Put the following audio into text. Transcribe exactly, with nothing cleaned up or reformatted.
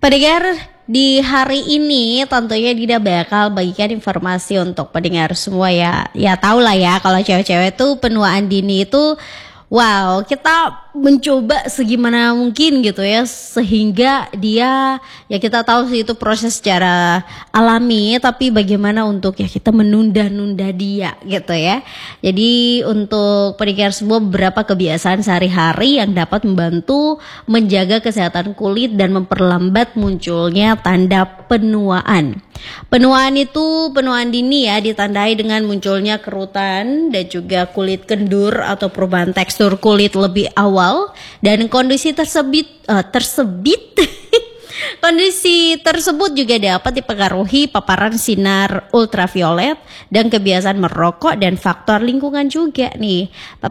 Pendengar, di hari ini tentunya Dina bakal bagikan informasi untuk pendengar semua ya. Ya tau lah ya kalau cewek-cewek tuh penuaan dini itu wow, kita mencoba segimana mungkin gitu ya sehingga dia ya kita tahu sih itu proses secara alami tapi bagaimana untuk ya kita menunda-nunda dia gitu ya. Jadi untuk pendengar semua beberapa kebiasaan sehari-hari yang dapat membantu menjaga kesehatan kulit dan memperlambat munculnya tanda penuaan. Penuaan itu penuaan dini ya ditandai dengan munculnya kerutan dan juga kulit kendur atau perubahan tekstur kulit lebih awal dan kondisi tersebut uh, tersebut kondisi tersebut juga dapat dipengaruhi paparan sinar ultraviolet dan kebiasaan merokok dan faktor lingkungan juga nih.